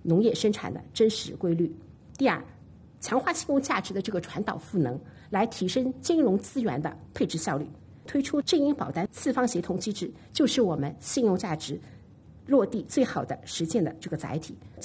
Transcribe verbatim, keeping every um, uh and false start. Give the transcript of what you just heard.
农业生产的真实规律。第二，强化信用价值的这个传导赋能，来提升金融资源的配置效率。推出正银保单四方协同机制，就是我们信用价值落地最好的实践的这个载体。